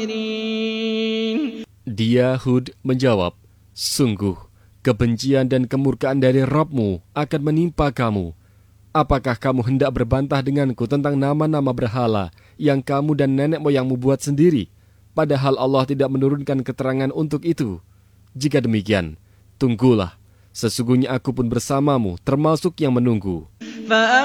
Dia Hud menjawab, "Sungguh, kebencian dan kemurkaan dari Rabb-Mu akan menimpa kamu. Apakah kamu hendak berbantah denganku tentang nama-nama berhala yang kamu dan nenek moyangmu buat sendiri, padahal Allah tidak menurunkan keterangan untuk itu? Jika demikian, tunggulah, sesungguhnya aku pun bersamamu, termasuk yang menunggu."